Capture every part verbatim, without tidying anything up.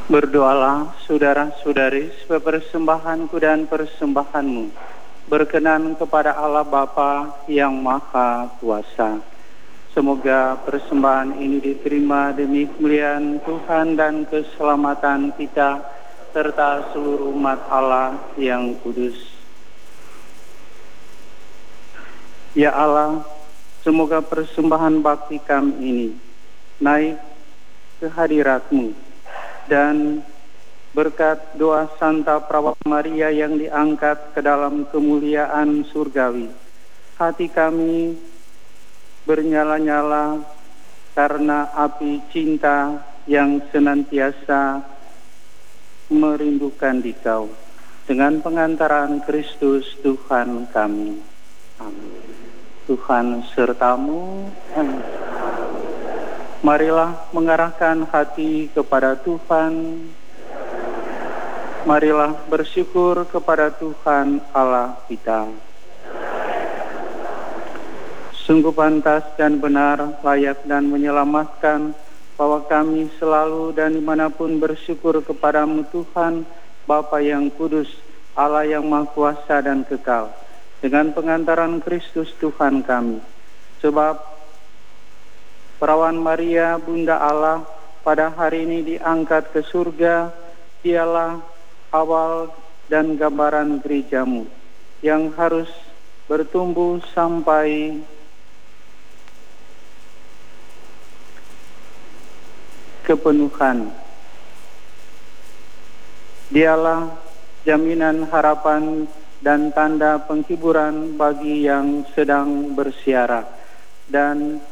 Berdoalah, saudara-saudari, supaya persembahanku dan persembahanmu berkenan kepada Allah Bapa yang Maha Kuasa. Semoga persembahan ini diterima demi kemuliaan Tuhan dan keselamatan kita, serta seluruh umat Allah yang kudus. Ya Allah, semoga persembahan bakti kami ini naik ke hadirat-Mu, dan berkat doa Santa Perawat Maria yang diangkat ke dalam kemuliaan surgawi, hati kami bernyala-nyala karena api cinta yang senantiasa merindukan Dikau. Dengan pengantaran Kristus Tuhan kami. Amin. Tuhan sertamu. Amin. Marilah mengarahkan hati kepada Tuhan. Marilah bersyukur kepada Tuhan Allah kita. Sungguh pantas dan benar, layak dan menyelamatkan bahwa kami selalu dan dimanapun bersyukur kepadamu Tuhan, Bapa yang kudus, Allah yang Maha Kuasa dan kekal, dengan pengantaran Kristus Tuhan kami. Sebab Perawan Maria, Bunda Allah, pada hari ini diangkat ke surga. Dialah awal dan gambaran gerejamu yang harus bertumbuh sampai kepenuhan. Dialah jaminan harapan dan tanda penghiburan bagi yang sedang bersiara, dan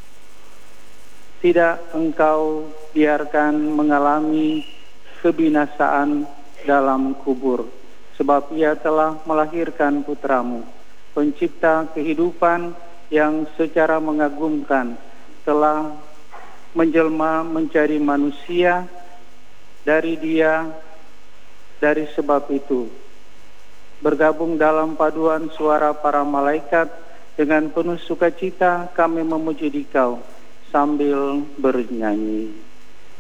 tidak Engkau biarkan mengalami kebinasaan dalam kubur, sebab Ia telah melahirkan putra-Mu, pencipta kehidupan yang secara mengagumkan telah menjelma menjadi manusia. Dari Dia, dari sebab itu, bergabung dalam paduan suara para malaikat, dengan penuh sukacita kami memuji Dikau sambil bernyanyi.